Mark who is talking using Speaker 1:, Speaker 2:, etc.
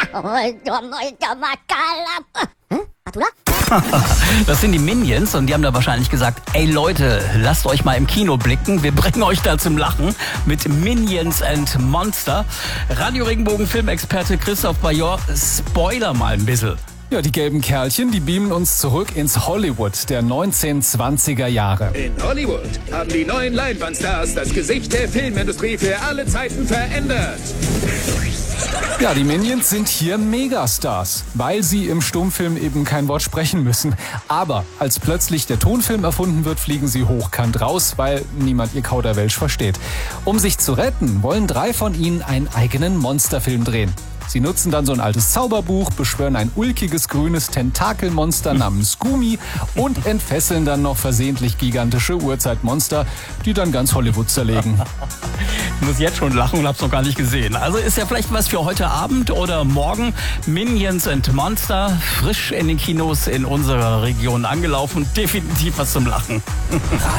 Speaker 1: Das sind die Minions und die haben da wahrscheinlich gesagt, ey Leute, lasst euch mal im Kino blicken, wir bringen euch da zum Lachen mit Minions and Monster. Radio Regenbogen Filmexperte Christoph Bajor, spoiler mal ein bisschen.
Speaker 2: Ja, die gelben Kerlchen, die beamen uns zurück ins Hollywood der 1920er Jahre.
Speaker 3: In Hollywood haben die neuen Leinwandstars das Gesicht der Filmindustrie für alle Zeiten verändert.
Speaker 2: Ja, die Minions sind hier Megastars, weil sie im Stummfilm eben kein Wort sprechen müssen. Aber als plötzlich der Tonfilm erfunden wird, fliegen sie hochkant raus, weil niemand ihr Kauderwelsch versteht. Um sich zu retten, wollen 3 von ihnen einen eigenen Monsterfilm drehen. Sie nutzen dann so ein altes Zauberbuch, beschwören ein ulkiges grünes Tentakelmonster namens Gumi und entfesseln dann noch versehentlich gigantische Urzeitmonster, die dann ganz Hollywood zerlegen.
Speaker 1: Ich muss jetzt schon lachen und hab's noch gar nicht gesehen. Also ist ja vielleicht was für heute Abend oder morgen. Minions and Monster, frisch in den Kinos in unserer Region angelaufen. Definitiv was zum Lachen.